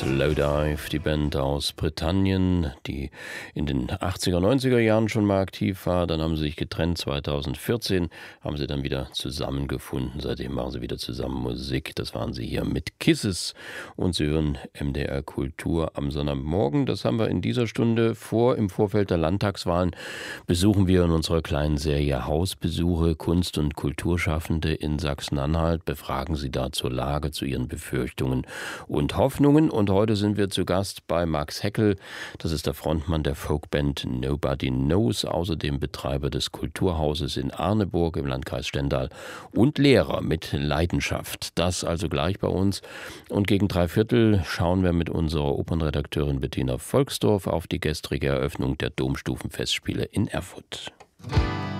Slowdive, die Band aus Britannien, die in den 80er, 90er Jahren schon mal aktiv war. Dann haben sie sich getrennt. 2014 haben sie dann wieder zusammengefunden. Seitdem machen sie wieder zusammen Musik. Das waren sie hier mit Kisses. Und sie hören MDR Kultur am Sonntagmorgen. Das haben wir in dieser Stunde im Vorfeld der Landtagswahlen. Besuchen wir in unserer kleinen Serie Hausbesuche Kunst- und Kulturschaffende in Sachsen-Anhalt. Befragen sie da zur Lage, zu ihren Befürchtungen und Hoffnungen. Und heute sind wir zu Gast bei Max Heckel. Das ist der Frontmann der Folkband Nobody Knows, außerdem Betreiber des Kulturhauses in Arneburg im Landkreis Stendal und Lehrer mit Leidenschaft. Das also gleich bei uns. Und gegen 3/4 schauen wir mit unserer Opernredakteurin Bettina Volksdorf auf die gestrige Eröffnung der Domstufenfestspiele in Erfurt.